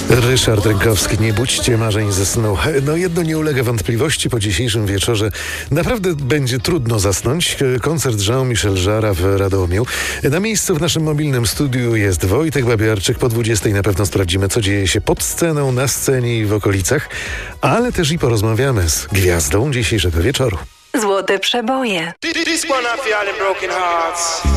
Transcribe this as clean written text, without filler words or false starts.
Ryszard Rynkowski, nie budźcie marzeń ze snu. No jedno nie ulega wątpliwości, po dzisiejszym wieczorze naprawdę będzie trudno zasnąć. Koncert Jean-Michel Jarre'a w Radomiu. Na miejscu w naszym mobilnym studiu jest Wojtek Babiarczyk. Po 20:00 na pewno sprawdzimy, co dzieje się pod sceną, na scenie i w okolicach, ale też i porozmawiamy z gwiazdą dzisiejszego wieczoru. Złote przeboje.